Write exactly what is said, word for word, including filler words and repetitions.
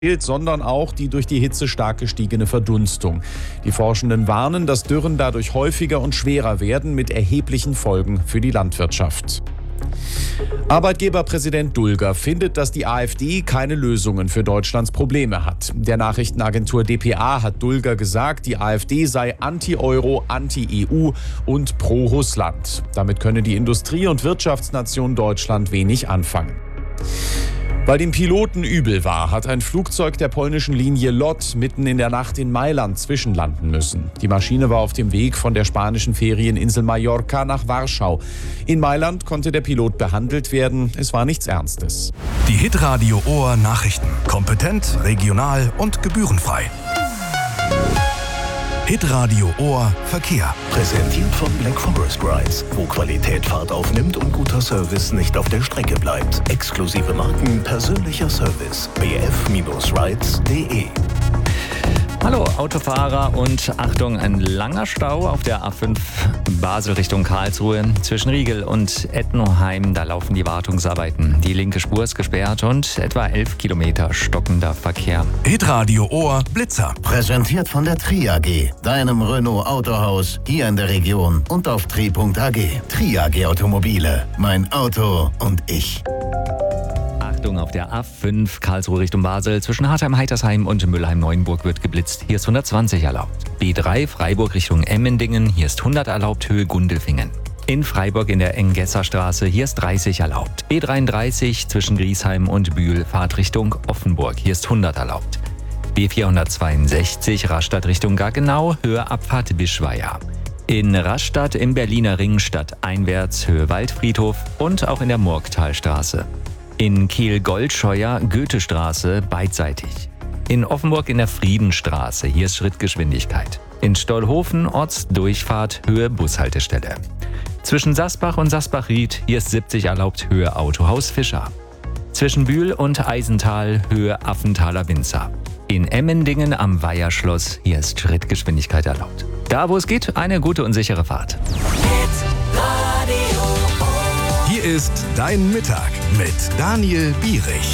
sondern auch die durch die Hitze stark gestiegene Verdunstung. Die Forschenden warnen, dass Dürren dadurch häufiger und schwerer werden, mit erheblichen Folgen für die Landwirtschaft. Arbeitgeberpräsident Dulger findet, dass die AfD keine Lösungen für Deutschlands Probleme hat. Der Nachrichtenagentur D P A hat Dulger gesagt, die AfD sei anti-Euro, anti-E U und pro-Russland. Damit könne die Industrie- und Wirtschaftsnation Deutschland wenig anfangen. Weil dem Piloten übel war, hat ein Flugzeug der polnischen Linie L O T mitten in der Nacht in Mailand zwischenlanden müssen. Die Maschine war auf dem Weg von der spanischen Ferieninsel Mallorca nach Warschau. In Mailand konnte der Pilot behandelt werden. Es war nichts Ernstes. Die Hitradio Ohr Nachrichten. Kompetent, regional und gebührenfrei. Hitradio Ohr Verkehr. Präsentiert von Black Forest Rides, wo Qualität Fahrt aufnimmt und guter Service nicht auf der Strecke bleibt. Exklusive Marken, persönlicher Service. b f Rides punkt de. Hallo Autofahrer und Achtung, ein langer Stau auf der A fünf Basel Richtung Karlsruhe. Zwischen Riegel und Ettenheim, da laufen die Wartungsarbeiten. Die linke Spur ist gesperrt und etwa elf Kilometer stockender Verkehr. Hitradio Ohr Blitzer. Präsentiert von der Tri A G, deinem Renault Autohaus hier in der Region und auf tri punkt a g. Tri A G Automobile, mein Auto und ich. Achtung, auf der A fünf Karlsruhe Richtung Basel zwischen Hartheim-Heitersheim und Müllheim-Neuenburg wird geblitzt. Hier ist hundertzwanzig erlaubt. B drei Freiburg Richtung Emmendingen, hier ist hundert erlaubt, Höhe Gundelfingen. In Freiburg in der Engesserstraße, hier ist dreißig erlaubt. B dreiunddreißig zwischen Griesheim und Bühl, Fahrt Richtung Offenburg, hier ist hundert erlaubt. B vierhundertzweiundsechzig Rastatt Richtung Gaggenau, Höhe Abfahrt Bischweier. In Rastatt im Berliner Ring stadteinwärts, Höhe Waldfriedhof und auch in der Murgtalstraße. In Kiel-Goldscheuer, Goethestraße, beidseitig. In Offenburg in der Friedenstraße, hier ist Schrittgeschwindigkeit. In Stollhofen, Ortsdurchfahrt, Höhe Bushaltestelle. Zwischen Sasbach und Sasbach-Ried, hier ist siebzig erlaubt, Höhe Autohaus Fischer. Zwischen Bühl und Eisental, Höhe Affenthaler Winzer. In Emmendingen am Weiherschloss, hier ist Schrittgeschwindigkeit erlaubt. Da, wo es geht, eine gute und sichere Fahrt. Hier ist Dein Mittag mit Daniel Bierich.